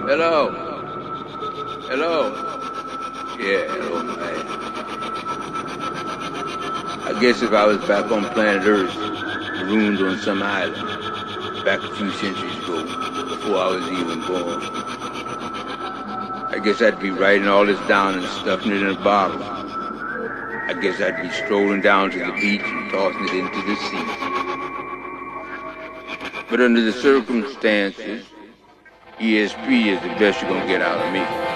Hello? Hello? Yeah, hello, man. I guess if I was back on planet Earth, marooned on some island, back a few centuries ago, before I was even born, I guess I'd be writing all this down and stuffing it in a bottle. I guess I'd be strolling down to the beach and tossing it into the sea. But under the circumstances, ESP is the best you're gonna get out of me.